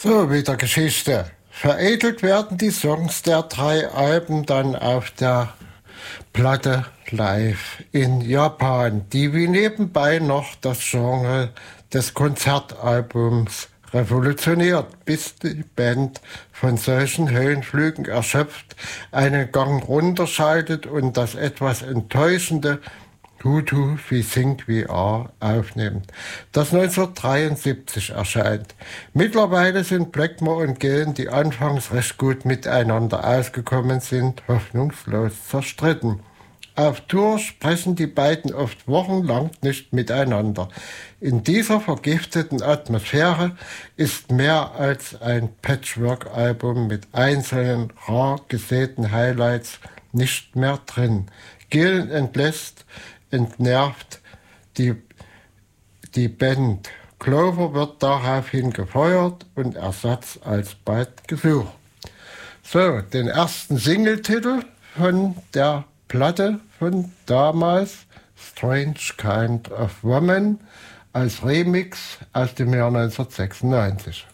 So, wieder Geschichte. Veredelt werden die Songs der 3 Alben dann auf der Platte Live in Japan, die wie nebenbei noch das Genre des Konzertalbums revolutioniert, bis die Band von solchen Höhenflügen erschöpft einen Gang runterschaltet und das etwas enttäuschende Hutu wie Think We Are aufnimmt, das 1973 erscheint. Mittlerweile sind Blackmore und Gillen, die anfangs recht gut miteinander ausgekommen sind, hoffnungslos zerstritten. Auf Tour sprechen die beiden oft wochenlang nicht miteinander. In dieser vergifteten Atmosphäre ist mehr als ein Patchwork-Album mit einzelnen rar gesäten Highlights nicht mehr drin. Gillen entlässt entnervt die Band. Clover wird daraufhin gefeuert und Ersatz alsbald gesucht. So, den ersten Singletitel von der Platte von damals, Strange Kind of Woman, als Remix aus dem Jahr 1996.